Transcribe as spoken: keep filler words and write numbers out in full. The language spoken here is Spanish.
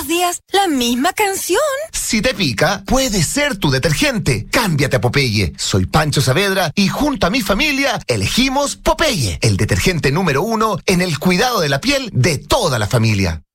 los días la misma canción. Si te pica, puede ser tu detergente. Cámbiate a Popeye. Soy Pancho Saavedra y junto a mi familia elegimos Popeye, el detergente número uno en el cuidado de la piel de toda la familia.